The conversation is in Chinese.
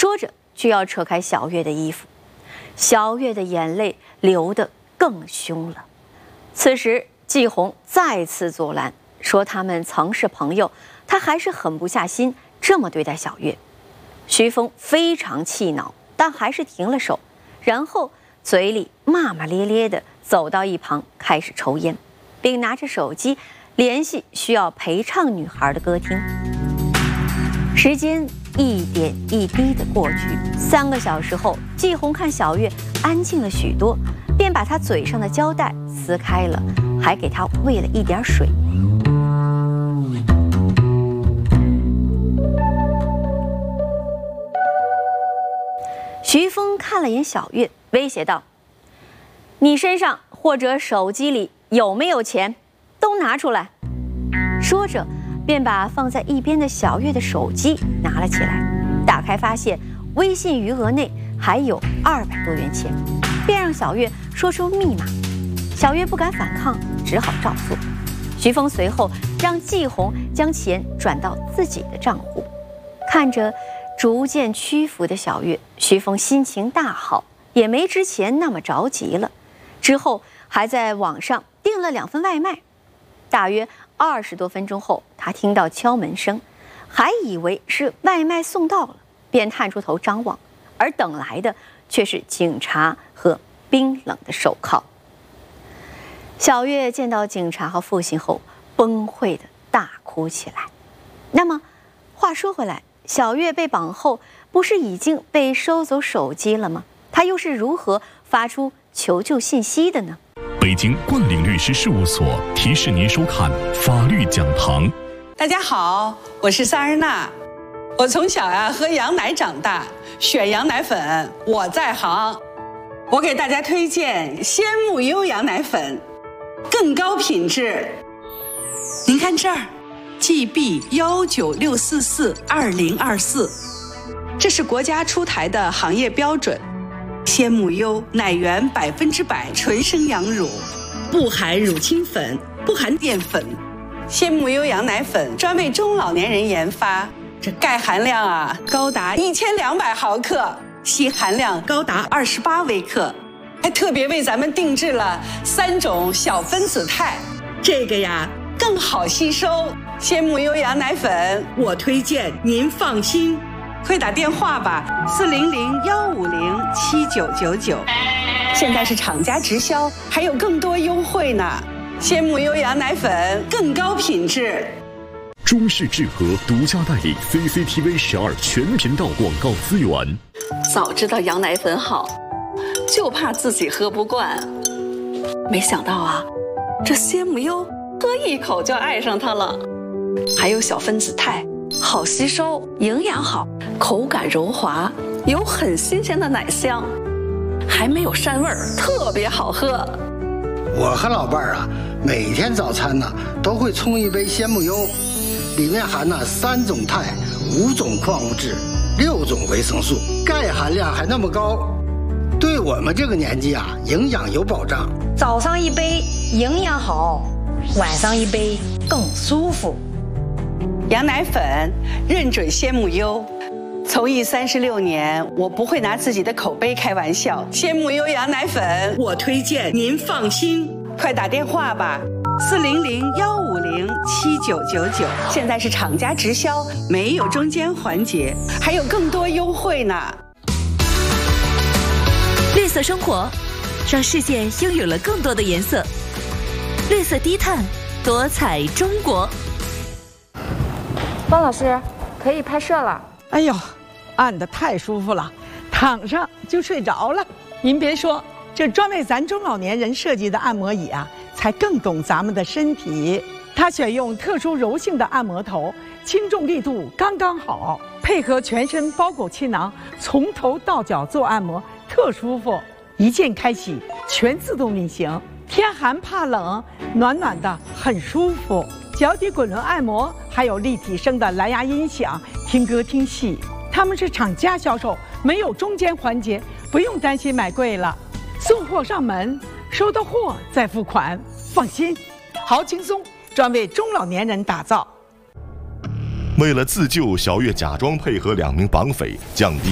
说着就要扯开小月的衣服。小月的眼泪流得更凶了。此时季红再次阻拦，说他们曾是朋友，他还是狠不下心这么对待小月。徐峰非常气恼，但还是停了手，然后嘴里骂骂咧咧地走到一旁开始抽烟，并拿着手机联系需要陪唱女孩的歌厅。时间一点一滴地过去，3个小时后，季红看小月安静了许多，便把她嘴上的胶带撕开了，还给她喂了一点水。徐峰看了眼小月，威胁道：“你身上或者手机里有没有钱，都拿出来。”说着便把放在一边的小月的手机拿了起来，打开发现微信余额内还有200多元钱，便让小月说出密码。小月不敢反抗，只好照做。徐峰随后让季红将钱转到自己的账户。看着逐渐屈服的小月，徐峰心情大好，也没之前那么着急了。之后还在网上订了2份外卖。大约20多分钟后，他听到敲门声，还以为是外卖送到了，便探出头张望，而等来的却是警察和冰冷的手铐。小月见到警察和父亲后，崩溃的大哭起来。那么话说回来，小月被绑后不是已经被收走手机了吗？她又是如何发出求救信息的呢？ 北京冠岭律师事务所提示您收看法律讲堂。 大家好，我是萨尔娜。我从小喝羊奶长大，选羊奶粉我在行。我给大家推荐鲜木优羊奶粉，更高品质。您看这儿 GB196442024，这是国家出台的行业标准。鲜木优奶源100%纯生羊乳，不含乳清粉，不含淀粉。鲜木优羊奶粉专为中老年人研发，这钙含量高达1200毫克，硒含量高达28微克，还特别为咱们定制了3种小分子肽，这个更好吸收。鲜木优羊奶粉我推荐，您放心。快打电话吧，400-150-7999，现在是厂家直销，还有更多优惠呢。鲜木优羊奶粉更高品质。 中视智和独家代理 CCTV 12全频道广告资源。 早知道羊奶粉好，就怕自己喝不惯。没想到这鲜木优喝一口就爱上它了，还有小分子肽，好吸收，营养好，口感柔滑，有很新鲜的奶香，还没有膻味儿，特别好喝。 我和老伴儿每天早餐都会冲一杯鲜木优，里面含3种肽、5种矿物质、6种维生素，钙含量还那么高，对我们这个年纪营养有保障。 早上一杯营养好，晚上一杯更舒服。 羊奶粉认准鲜木优，从艺36年，我不会拿自己的口碑开玩笑。鲜木优羊奶粉我推荐，您放心。快打电话吧，400-150-7999，现在是厂家直销，没有中间环节，还有更多优惠呢。 绿色生活，让世界拥有了更多的颜色。绿色低碳，多彩中国。 方老师，可以拍摄了。 哎呦，按得太舒服了，躺上就睡着了。您别说，这专为咱中老年人设计的按摩椅才更懂咱们的身体。它选用特殊柔性的按摩头，轻重力度刚刚好，配合全身包裹气囊，从头到脚做按摩，特舒服。一键开启，全自动运行，天寒怕冷，暖暖的，很舒服。脚底滚轮按摩，还有立体声的蓝牙音响，听歌听戏。他们是厂家销售，没有中间环节，不用担心买贵了。送货上门，收到货再付款，放心，豪轻松，专为中老年人打造。 为了自救，小月假装配合2名绑匪，降低